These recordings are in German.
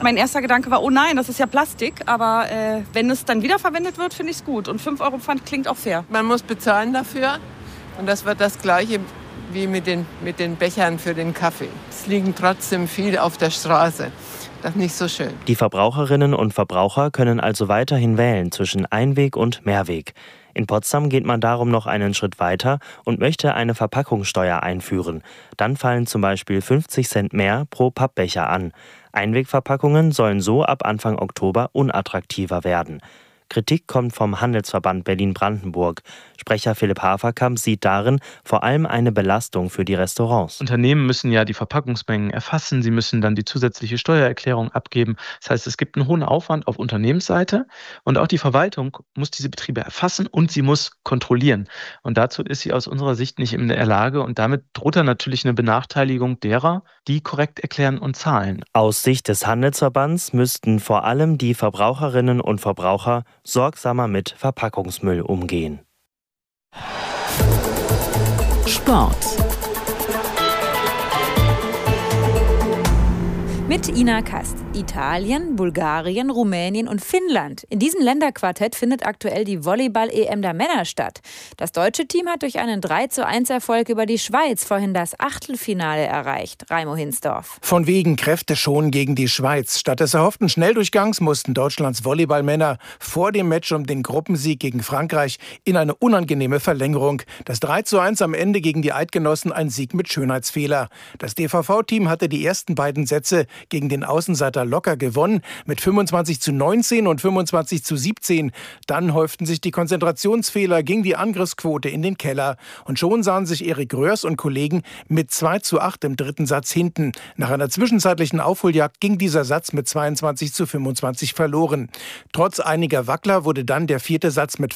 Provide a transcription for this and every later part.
Mein erster Gedanke war, oh nein, das ist ja Plastik. Aber wenn es dann wiederverwendet wird, finde ich es gut. Und 5 € Pfand klingt auch fair. Man muss bezahlen dafür. Und das wird das Gleiche wie mit den Bechern für den Kaffee. Es liegen trotzdem viel auf der Straße. Das ist nicht so schön. Die Verbraucherinnen und Verbraucher können also weiterhin wählen zwischen Einweg- und Mehrweg. In Potsdam geht man darum noch einen Schritt weiter und möchte eine Verpackungssteuer einführen. Dann fallen zum Beispiel 50 Cent mehr pro Pappbecher an. Einwegverpackungen sollen so ab Anfang Oktober unattraktiver werden. Kritik kommt vom Handelsverband Berlin-Brandenburg. Sprecher Philipp Haferkamp sieht darin vor allem eine Belastung für die Restaurants. Unternehmen müssen ja die Verpackungsmengen erfassen, sie müssen dann die zusätzliche Steuererklärung abgeben. Das heißt, es gibt einen hohen Aufwand auf Unternehmensseite und auch die Verwaltung muss diese Betriebe erfassen und sie muss kontrollieren. Und dazu ist sie aus unserer Sicht nicht in der Lage und damit droht dann natürlich eine Benachteiligung derer, die korrekt erklären und zahlen. Aus Sicht des Handelsverbands müssten vor allem die Verbraucherinnen und Verbraucher sorgsamer mit Verpackungsmüll umgehen. Sport. Mit Ina Kast. Italien, Bulgarien, Rumänien und Finnland. In diesem Länderquartett findet aktuell die Volleyball-EM der Männer statt. Das deutsche Team hat durch einen 3:1-Erfolg über die Schweiz vorhin das Achtelfinale erreicht. Raimo Hinsdorf. Von wegen Kräfte schon gegen die Schweiz. Statt des erhofften Schnelldurchgangs mussten Deutschlands Volleyballmänner vor dem Match um den Gruppensieg gegen Frankreich in eine unangenehme Verlängerung. Das 3:1 am Ende gegen die Eidgenossen ein Sieg mit Schönheitsfehler. Das DVV-Team hatte die ersten beiden Sätze gegen den Außenseiter locker gewonnen, mit 25:19 und 25:17. Dann häuften sich die Konzentrationsfehler, ging die Angriffsquote in den Keller. Und schon sahen sich Erik Röhrs und Kollegen mit 2:8 im dritten Satz hinten. Nach einer zwischenzeitlichen Aufholjagd ging dieser Satz mit 22:25 verloren. Trotz einiger Wackler wurde dann der vierte Satz mit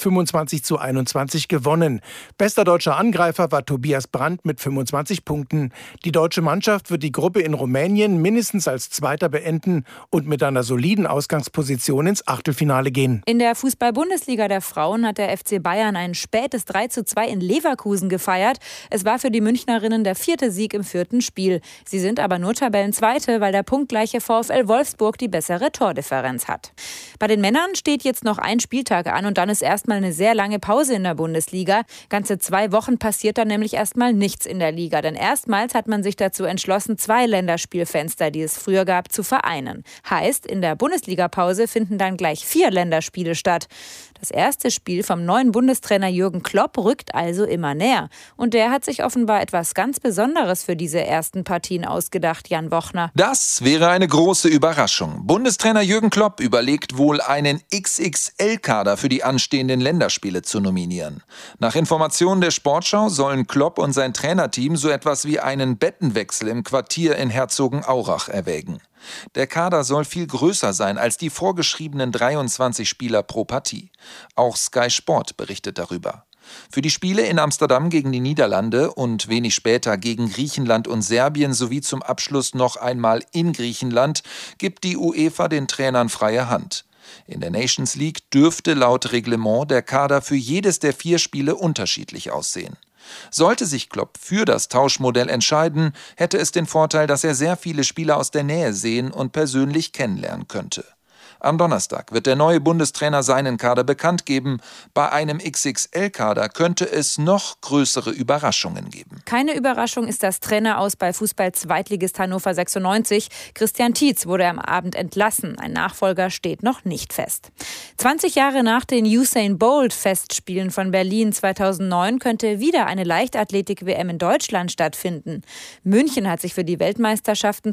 25:21 gewonnen. Bester deutscher Angreifer war Tobias Brandt mit 25 Punkten. Die deutsche Mannschaft wird die Gruppe in Rumänien mindestens als Zweiter beenden und mit einer soliden Ausgangsposition ins Achtelfinale gehen. In der Fußball-Bundesliga der Frauen hat der FC Bayern ein spätes 3:2 in Leverkusen gefeiert. Es war für die Münchnerinnen der 4. Sieg im 4. Spiel. Sie sind aber nur Tabellenzweite, weil der punktgleiche VfL Wolfsburg die bessere Tordifferenz hat. Bei den Männern steht jetzt noch ein Spieltag an und dann ist erstmal eine sehr lange Pause in der Bundesliga. Ganze 2 Wochen passiert dann nämlich erstmal nichts in der Liga. Denn erstmals hat man sich dazu entschlossen, 2 Länderspielfenster, die es früher gab, zu vereinen. Heißt, in der Bundesligapause finden dann gleich 4 Länderspiele statt. Das erste Spiel vom neuen Bundestrainer Jürgen Klopp rückt also immer näher. Und der hat sich offenbar etwas ganz Besonderes für diese ersten Partien ausgedacht, Jan Wochner. Das wäre eine große Überraschung. Bundestrainer Jürgen Klopp überlegt wohl, einen XXL-Kader für die anstehenden Länderspiele zu nominieren. Nach Informationen der Sportschau sollen Klopp und sein Trainerteam so etwas wie einen Bettenwechsel im Quartier in Herzogenaurach erwägen. Der Kader soll viel größer sein als die vorgeschriebenen 23 Spieler pro Partie. Auch Sky Sport berichtet darüber. Für die Spiele in Amsterdam gegen die Niederlande und wenig später gegen Griechenland und Serbien sowie zum Abschluss noch einmal in Griechenland gibt die UEFA den Trainern freie Hand. In der Nations League dürfte laut Reglement der Kader für jedes der 4 Spiele unterschiedlich aussehen. Sollte sich Klopp für das Tauschmodell entscheiden, hätte es den Vorteil, dass er sehr viele Spieler aus der Nähe sehen und persönlich kennenlernen könnte. Am Donnerstag wird der neue Bundestrainer seinen Kader bekannt geben. Bei einem XXL-Kader könnte es noch größere Überraschungen geben. Keine Überraschung ist das Traineraus bei Fußball-Zweitligist Hannover 96. Christian Tietz wurde am Abend entlassen. Ein Nachfolger steht noch nicht fest. 20 Jahre nach den Usain Bolt-Festspielen von Berlin 2009 könnte wieder eine Leichtathletik-WM in Deutschland stattfinden. München hat sich für die Weltmeisterschaften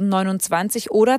2029 oder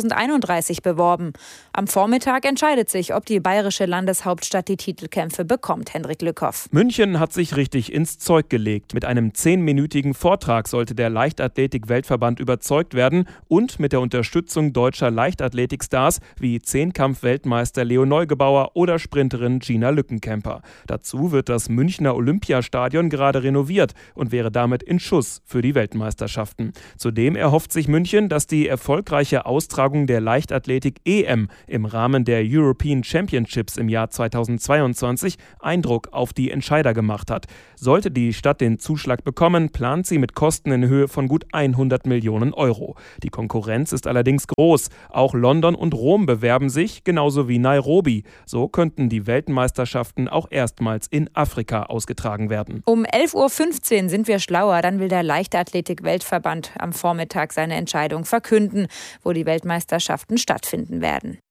2031 beworben. Am Vormittag entscheidet sich, ob die bayerische Landeshauptstadt die Titelkämpfe bekommt, Hendrik Lückhoff. München hat sich richtig ins Zeug gelegt. Mit einem 10-minütigen Vortrag sollte der Leichtathletik-Weltverband überzeugt werden und mit der Unterstützung deutscher Leichtathletikstars wie 10-Kampf-Weltmeister Leo Neugebauer oder Sprinterin Gina Lückenkämper. Dazu wird das Münchner Olympiastadion gerade renoviert und wäre damit in Schuss für die Weltmeisterschaften. Zudem erhofft sich München, dass die erfolgreiche Austragung der Leichtathletik-EM im Rahmen der European Championships im Jahr 2022 Eindruck auf die Entscheider gemacht hat. Sollte die Stadt den Zuschlag bekommen, plant sie mit Kosten in Höhe von gut 100 Millionen Euro. Die Konkurrenz ist allerdings groß. Auch London und Rom bewerben sich, genauso wie Nairobi. So könnten die Weltmeisterschaften auch erstmals in Afrika ausgetragen werden. Um 11.15 Uhr sind wir schlauer. Dann will der Leichtathletik-Weltverband am Vormittag seine Entscheidung verkünden, wo die Weltmeisterschaften stattfinden werden.